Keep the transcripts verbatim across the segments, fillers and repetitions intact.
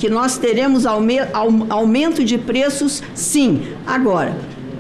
que nós teremos aume, aumento de preços, sim. Agora,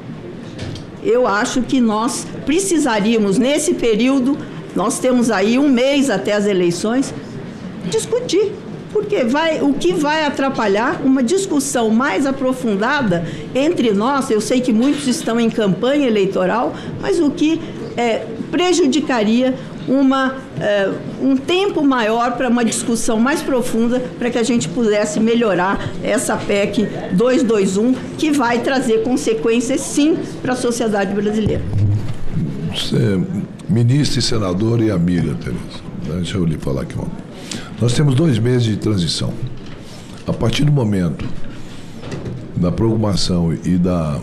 eu acho que nós precisaríamos, nesse período, nós temos aí um mês até as eleições, discutir. Porque vai, o que vai atrapalhar uma discussão mais aprofundada entre nós, eu sei que muitos estão em campanha eleitoral, mas o que é, prejudicaria uma, é, um tempo maior para uma discussão mais profunda, para que a gente pudesse melhorar essa P E C duzentos e vinte e um, que vai trazer consequências, sim, para a sociedade brasileira. Você, ministra e senadora e amiga, Tereza, deixa eu lhe falar aqui, ó. Nós temos dois meses de transição. A partir do momento da programação e da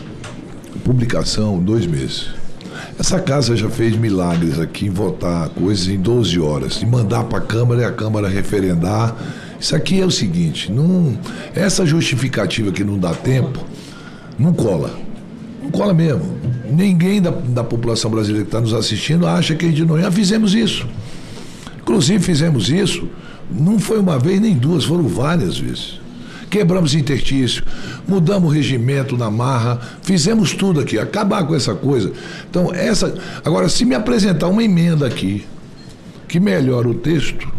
publicação, dois meses. Essa casa já fez milagres aqui em votar coisas em doze horas, e mandar para a Câmara e a Câmara referendar. Isso aqui é o seguinte, não, essa justificativa que não dá tempo, não cola. Não cola mesmo. Ninguém da, da população brasileira que está nos assistindo acha que a gente não... Já fizemos isso. Inclusive fizemos isso, não foi uma vez nem duas, foram várias vezes. Quebramos interstício, mudamos o regimento na marra, fizemos tudo aqui, acabar com essa coisa. Então, essa. Agora, se me apresentar uma emenda aqui que melhora o texto,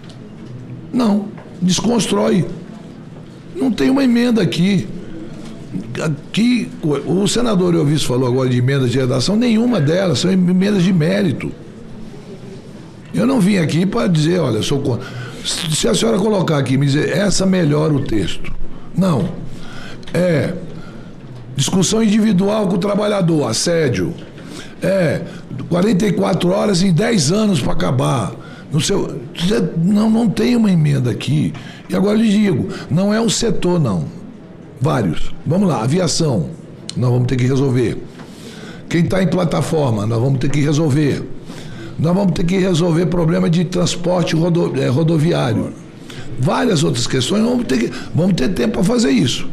não, desconstrói. Não tem uma emenda aqui. Aqui, o senador Elvis falou agora de emendas de redação, nenhuma delas, são emendas de mérito. Eu não vim aqui para dizer, olha, sou contra. Se a senhora colocar aqui e me dizer, essa melhora o texto. Não. É discussão individual com o trabalhador, assédio. É quarenta e quatro horas em dez anos para acabar. No seu, não, não tem uma emenda aqui. E agora eu lhe digo, não é um setor, não. Vários. Vamos lá, aviação, nós vamos ter que resolver. Quem está em plataforma, nós vamos ter que resolver. Nós vamos ter que resolver problema de transporte rodo, é, rodoviário. Várias outras questões, vamos ter, que, vamos ter tempo para fazer isso.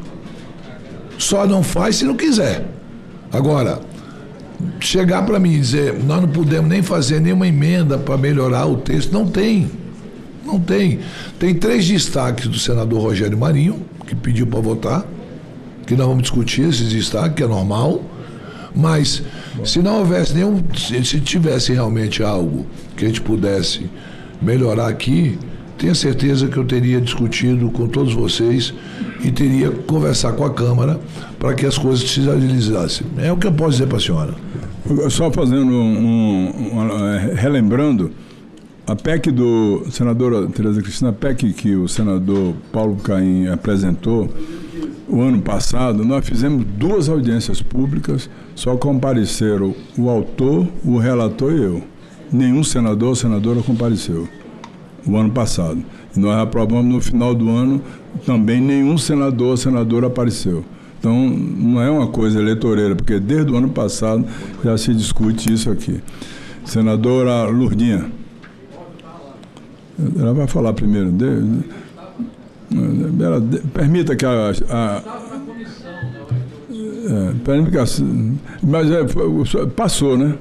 Só não faz se não quiser. Agora, chegar para mim e dizer, nós não podemos nem fazer nenhuma emenda para melhorar o texto, não tem. Não tem. Tem três destaques do senador Rogério Marinho, que pediu para votar, que nós vamos discutir esses destaques, que é normal. Mas, se não houvesse nenhum, se tivesse realmente algo que a gente pudesse melhorar aqui, tenha certeza que eu teria discutido com todos vocês e teria que conversar com a Câmara para que as coisas se agilizassem. É o que eu posso dizer para a senhora. Só fazendo um, um, um relembrando, a P E C do senadora Tereza Cristina, a P E C que o senador Paulo Caim apresentou o ano passado, nós fizemos duas audiências públicas, só compareceram o autor, o relator e eu. Nenhum senador ou senadora compareceu o ano passado. E nós aprovamos no final do ano, também nenhum senador ou senadora apareceu. Então, não é uma coisa eleitoreira, porque desde o ano passado já se discute isso aqui. Senadora Lourdinha. Ela vai falar primeiro. Ela, permita que a... a é, permita que a mas é, passou, né?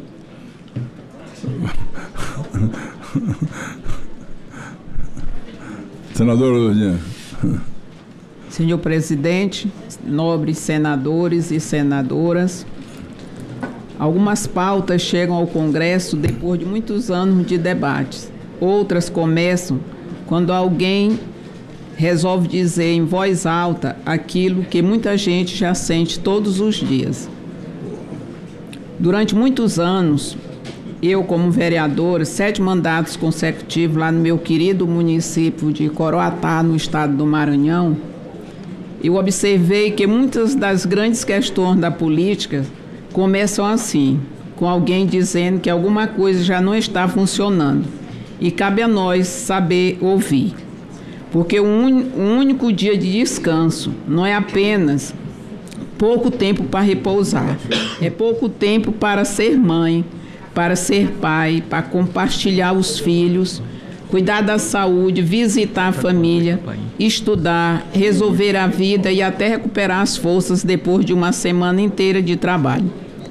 Senadora Lourdinha. Senhor presidente, nobres senadores e senadoras, algumas pautas chegam ao Congresso depois de muitos anos de debates. Outras começam quando alguém resolve dizer em voz alta aquilo que muita gente já sente todos os dias. Durante muitos anos, eu como vereadora, sete mandatos consecutivos lá no meu querido município de Coroatá, no estado do Maranhão, eu observei que muitas das grandes questões da política começam assim, com alguém dizendo que alguma coisa já não está funcionando. E cabe a nós saber ouvir. Porque o um único dia de descanso não é apenas pouco tempo para repousar, é pouco tempo para ser mãe, para ser pai, para compartilhar os filhos, cuidar da saúde, visitar a família, estudar, resolver a vida e até recuperar as forças depois de uma semana inteira de trabalho.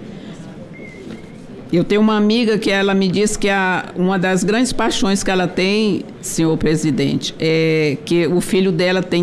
Eu tenho uma amiga que ela me disse que a, uma das grandes paixões que ela tem, senhor presidente, é que o filho dela tem